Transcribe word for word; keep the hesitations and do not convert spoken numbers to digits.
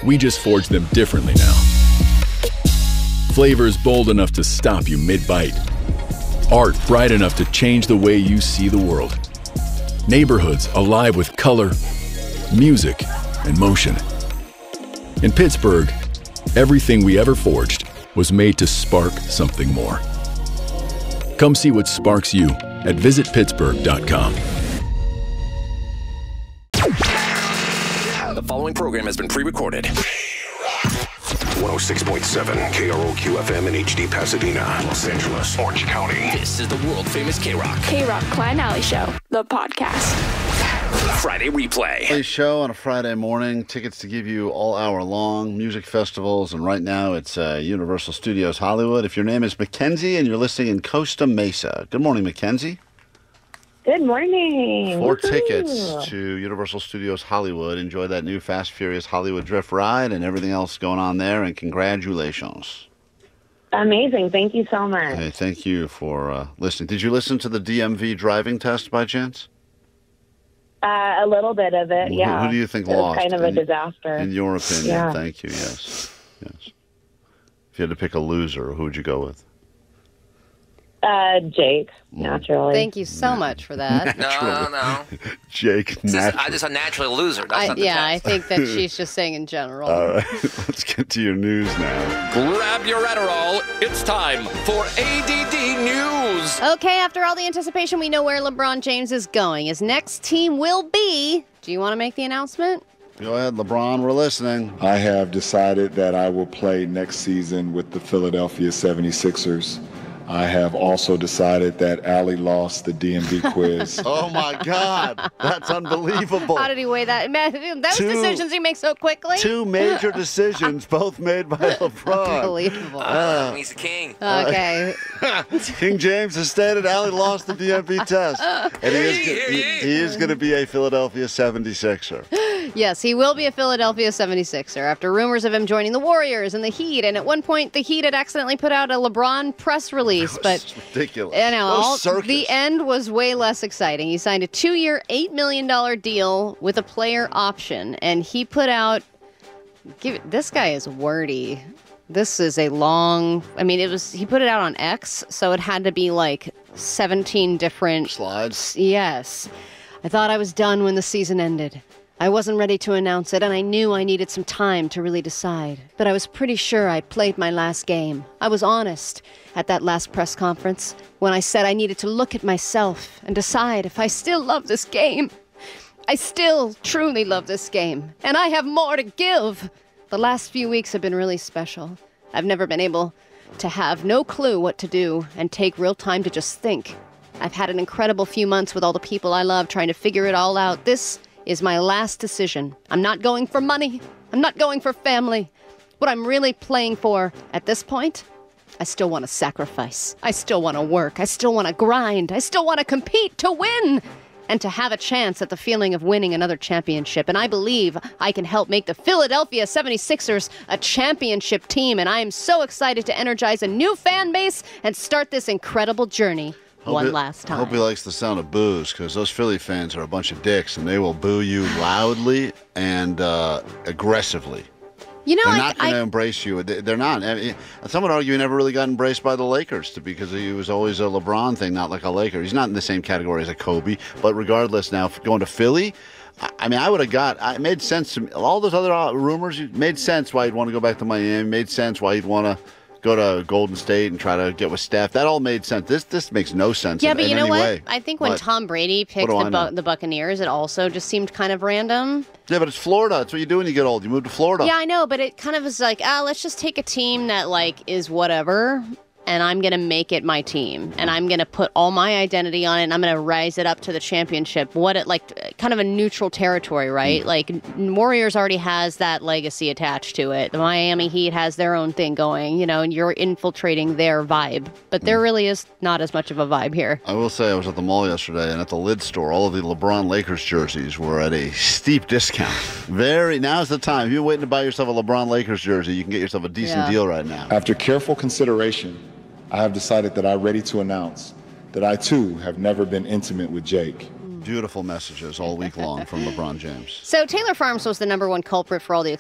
We just forge them differently now. Flavors bold enough to stop you mid-bite. Art bright enough to change the way you see the world. Neighborhoods alive with color, music, and motion. In Pittsburgh, everything we ever forged was made to spark something more. Come see what sparks you at visit pittsburgh dot com. The following program has been pre-recorded. one oh six point seven K R O Q F M in H D Pasadena, Los Angeles, Orange County. This is the world-famous K-Rock. K-Rock Klein Alley Show, the podcast. Friday replay. A show on a Friday morning. Tickets to give you all hour long. Music festivals. And right now it's uh, Universal Studios Hollywood. If your name is Mackenzie and you're listening in Costa Mesa. Good morning, Mackenzie. Good morning. Four Woo-hoo. tickets to Universal Studios Hollywood. Enjoy that new Fast Furious Hollywood Drift ride and everything else going on there. And congratulations. Amazing. Thank you so much. Hey, thank you for uh, listening. Did you listen to the D M V driving test by chance? Uh, a little bit of it, Who- yeah. Who do you think It was lost? kind of a in, disaster. In your opinion, Yeah. thank you, yes. Yes. If you had to pick a loser, who would you go with? Uh, Jake, naturally. Thank you so much for that. No, no, no. Jake, This is, naturally. I just a naturally loser. That's I, not the yeah, I test. think that she's just saying in general. All right, let's get to your news now. Grab your Adderall. It's time for A D D News. Okay, after all the anticipation, we know where LeBron James is going. His next team will be... Do you want to make the announcement? Go ahead, LeBron, we're listening. I have decided that I will play next season with the Philadelphia seventy-sixers. I have also decided that Allie lost the D M V quiz. Oh, my God. That's unbelievable. How did he weigh that? Man, those Two- decisions he makes so quickly. Two major decisions, both made by LeBron. Unbelievable. Uh, he's the king. Okay. King James has stated Allie lost the D M V test. And he is, he, he is going to be a Philadelphia seventy-sixer. Yes, he will be a Philadelphia seventy-sixer after rumors of him joining the Warriors and the Heat. And at one point, the Heat had accidentally put out a LeBron press release. But It's ridiculous. you know, What a all, circus. the end was way less exciting. He signed a two-year, eight million dollars deal with a player option. And he put out... Give it, this guy is wordy. This is a long... I mean, it was. He put it out on X, so it had to be like seventeen different... Slides. Yes. I thought I was done when the season ended. I wasn't ready to announce it, and I knew I needed some time to really decide. But I was pretty sure I played my last game. I was honest at that last press conference when I said I needed to look at myself and decide if I still love this game. I still truly love this game, and I have more to give. The last few weeks have been really special. I've never been able to have no clue what to do and take real time to just think. I've had an incredible few months with all the people I love trying to figure it all out. This is my last decision. I'm not going for money. I'm not going for family. What I'm really playing for at this point, I still want to sacrifice. I still want to work. I still want to grind. I still want to compete to win and to have a chance at the feeling of winning another championship. And I believe I can help make the Philadelphia seventy-sixers a championship team. And I am so excited to energize a new fan base and start this incredible journey. Hope One he- last time. I hope he likes the sound of boos, because those Philly fans are a bunch of dicks, and they will boo you loudly and uh, aggressively. You know, They're I, not going to I, embrace you. They- They're not. I mean, some would argue he never really got embraced by the Lakers to, because he was always a LeBron thing, not like a Laker. He's not in the same category as a Kobe. But regardless, now going to Philly, I, I mean, I would have got. It made sense to me. All those other uh, rumors it made sense why he'd want to go back to Miami. Made sense why he'd want to go to Golden State and try to get with Steph. That all made sense. This this makes no sense. yeah, in, but in you know any what? way. I think when What? Tom Brady picked do I the, know? Bu- the Buccaneers, it also just seemed kind of random. Yeah, but it's Florida. That's what you do when you get old. You move to Florida. Yeah, I know, but it kind of was like, ah, let's just take a team that like is whatever, and I'm gonna make it my team, and I'm gonna put all my identity on it, and I'm gonna rise it up to the championship. What it like, kind of a neutral territory, right? Like Warriors already has that legacy attached to it. The Miami Heat has their own thing going, you know, and you're infiltrating their vibe, but there really is not as much of a vibe here. I will say I was at the mall yesterday, and at the lid store, all of the LeBron Lakers jerseys were at a steep discount. Very now's the time. If you're waiting to buy yourself a LeBron Lakers jersey, you can get yourself a decent Yeah. deal right now. After careful consideration, I have decided that I'm ready to announce that I too have never been intimate with Jake. Beautiful messages all week long from LeBron James. So Taylor Farms was the number one culprit for all the